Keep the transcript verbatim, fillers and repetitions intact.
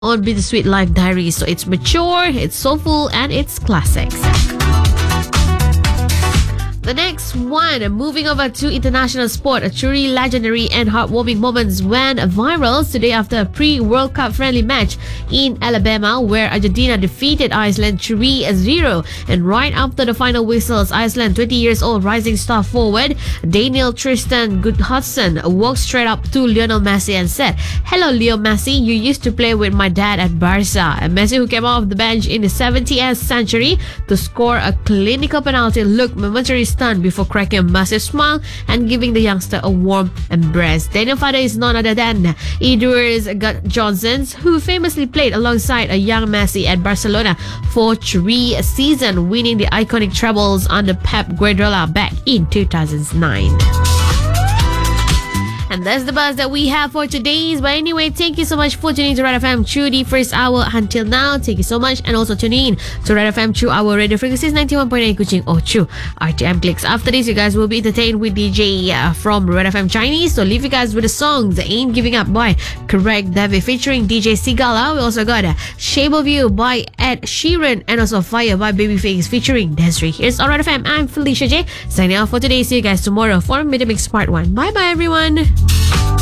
on Bittersweet Life Diaries. So it's mature, it's soulful, and it's classics. The next one, moving over to international sport, a truly legendary and heartwarming moments went viral today after a pre-World Cup friendly match in Alabama where Argentina defeated Iceland three zero. And right after the final whistles, Iceland twenty years old rising star forward Daniel Tristan Gudhudson walked straight up to Lionel Messi and said, "Hello Leo Messi, you used to play with my dad at Barca." And Messi, who came off the bench in the seventieth century to score a clinical penalty, looked momentarily stunned before cracking a massive smile and giving the youngster a warm embrace. Daniel's father is none other than Edwards Johnson, who famously played alongside a young Messi at Barcelona for three seasons, winning the iconic trebles under Pep Guardiola back in two thousand nine. And that's the buzz that we have for today's. But anyway, thank you so much for tuning to Red F M through the first hour until now. Thank you so much. And also tune in to Red F M through our radio frequencies ninety-one point nine Kuching or through R T M Clicks. After this, you guys will be entertained with D J uh, from Red F M Chinese. So leave you guys with the songs Ain't Giving Up by Correct David featuring D J Sigala. We also got a Shape of You by Ed Sheeran and also Fire by Babyface featuring Desiree. Here's on Red F M. I'm Felicia J. Signing off for today. See you guys tomorrow for Midday Mix Part one. Bye bye everyone.